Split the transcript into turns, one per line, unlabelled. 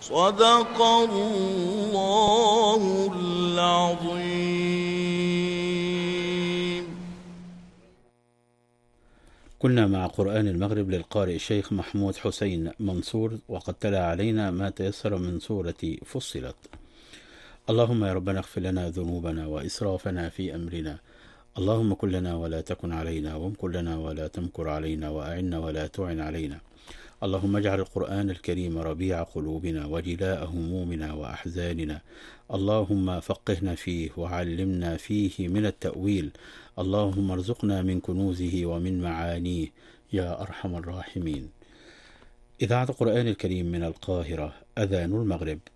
صدق الله العظيم.
كنا مع قرآن المغرب للقارئ الشيخ محمود حسين منصور، وقد تلا علينا ما تيسر من سورة فصلت. اللهم يا ربنا اغفر لنا ذنوبنا وإسرافنا في أمرنا، اللهم كن لنا ولا تكن علينا، وامكر لنا ولا تمكر علينا، وأعنا ولا تعن علينا. اللهم اجعل القرآن الكريم ربيع قلوبنا وجلاء همومنا وأحزاننا. اللهم فقهنا فيه وعلمنا فيه من التأويل. اللهم ارزقنا من كنوزه ومن معانيه يا أرحم الراحمين. إذاعة القرآن الكريم من القاهرة، أذان المغرب.